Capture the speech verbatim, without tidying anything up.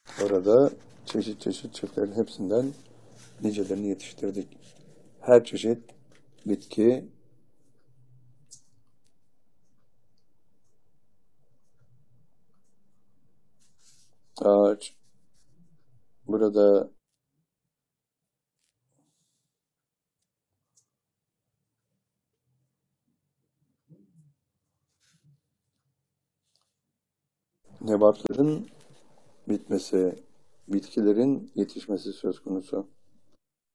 Orada çeşit çeşit çiftlerin hepsinden nicelerini yetiştirdik. Her çeşit bitki, ağaç, burada nebatların bitmesi, bitkilerin yetişmesi söz konusu.